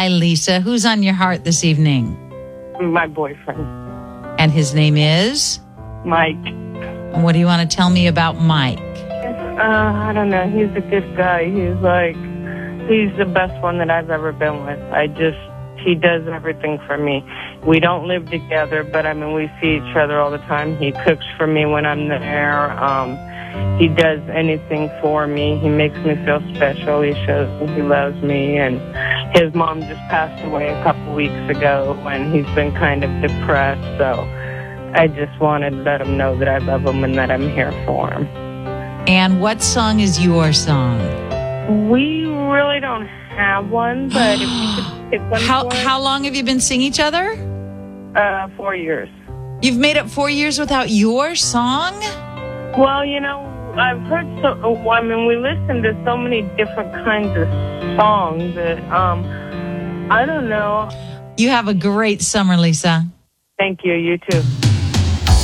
Hi, Lisa. Who's on your heart this evening? My boyfriend, And his name is? Mike. And what do you want to tell me about Mike? I don't know. He's a good guy. He's the best one that I've ever been with. He does everything for me. We don't live together, but we see each other all the time. He cooks for me when I'm there. He does anything for me. He makes me feel special. He shows me he loves me. And his mom just passed away a couple weeks ago, and he's been kind of depressed. So I just wanted to let him know that I love him and that I'm here for him. And what song is your song? We really don't have one, but if you could pick one for us. How long have you been seeing each other? 4 years. You've made it 4 years without your song? Well, I've heard we listen to so many different kinds of songs that, I don't know. You have a great summer, Lisa. Thank you. You too.